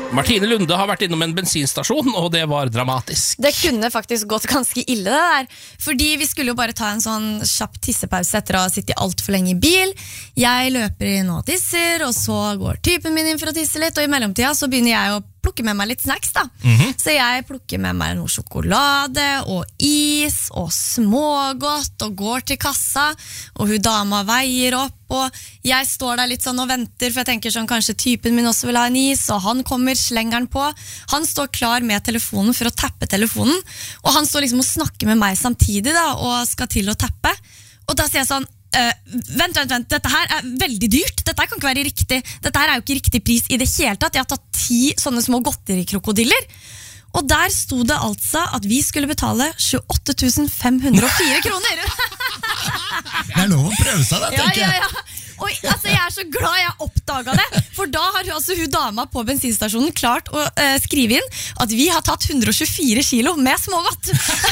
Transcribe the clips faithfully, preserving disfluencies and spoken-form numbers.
Martine Lunde har vært innom en bensinstasjon, og det var dramatisk. Det kunne faktisk gått ganske ille det der. Fordi vi skulle jo bare ta en sånn kjapp tissepause etter å ha sittet alt for lenge i bil. Jeg løper inn og tisser, og så går typen min inn for å tisse litt, og i mellomtida så begynner jeg å plukke med meg litt snacks da. Mm-hmm. Så jeg plukker med meg noe sjokolade og is og smågodt og går til kassa, og hun dama veier opp, og jeg står der litt sånn og venter, for jeg tenker sånn, kanskje typen min også vil ha en is, og han kommer, slenger den på. Han står klar med telefonen for å tappe telefonen, og han står liksom og snakker med meg samtidig da, og skal til å tappe. Og da sier jeg sånn, Uh, vent, vent, vent, dette her er veldig dyrt. Dette her kan ikke være riktig. Dette her er jo ikke riktig pris i det hele tatt. Jeg har tatt ti sånne små godterikrokodiller. Og der sto det altså at vi skulle betale tjueåtte tusen fem hundre og fire kroner. Det er lov å prøve seg da, tenker jeg. Ja, ja, ja. Og altså, jeg er så glad jeg oppdaget det. For da har altså, hun dama på bensinstasjonen klart å uh, skrive inn at vi har tatt hundre og tjuefire kilo med smågodt.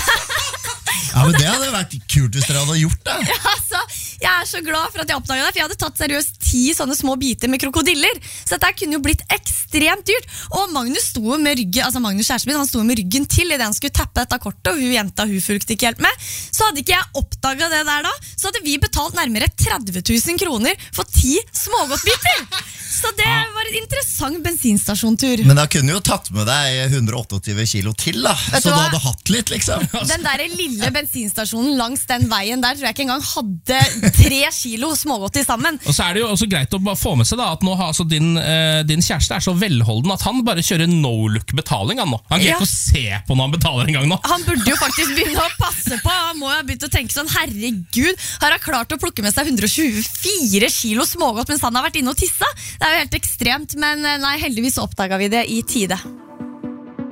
Ja, men det hadde vært kult hvis dere hadde gjort det. Ja, altså, jeg er så glad for at jeg oppdaget det, for jeg hadde tatt seriøst ti sånne små biter med krokodiller. Så dette kunne jo blitt ekstremt dyrt. Og Magnus sto med ryggen, altså Magnus kjæresten min, han sto med ryggen til i det han skulle tappe dette kortet, og hun jenta hun fulgte ikke helt med. Så hadde ikke jeg oppdaget det der da, så hadde vi betalt nærmere tretti tusen kroner for ti smågodtbiter. Så det var en interessant bensinstasjontur. Men da kunne jo tatt med deg hundre og tjueåtte kilo til da, så du hadde hatt litt liksom. Den der lille bensinstasjonen langs den veien der tror jeg ikke engang hadde tre kilo smågodt i sammen. Og så er det jo også greit å få med seg da, at nå har altså din, eh, din kjæreste er så velholden at han bare kjører no-look-betaling han nå. Han kan Ja. ikke se på når han betaler en gang nå. Han burde jo faktisk begynne å passe på. Han må jo ha begynt å tenke sånn, herregud, har han klart å plukke med seg hundre og tjuefire kilo smågodt mens han har vært inne og tissa? Det er jo helt ekstremt, men nei, heldigvis oppdaget vi det i tide.